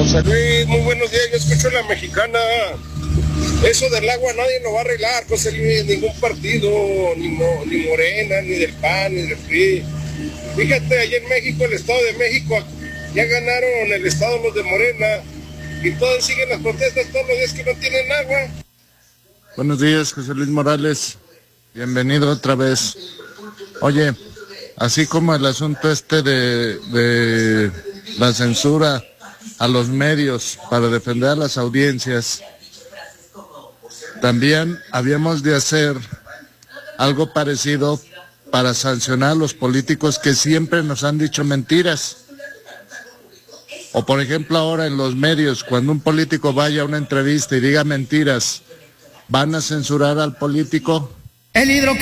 José Luis, muy buenos días, yo escucho la mexicana. Eso del agua nadie lo va a arreglar, José Luis, ningún partido, ni Morena, ni del PAN, ni del PRI. Fíjate, allá en México, el Estado de México, ya ganaron el Estado los de Morena, y todos siguen las protestas todos los días que no tienen agua. Buenos días, José Luis Morales, bienvenido otra vez. Oye, así como el asunto de la censura a los medios para defender a las audiencias, también habíamos de hacer algo parecido para sancionar a los políticos que siempre nos han dicho mentiras. O por ejemplo ahora en los medios, cuando un político vaya a una entrevista y diga mentiras, ¿van a censurar al político? El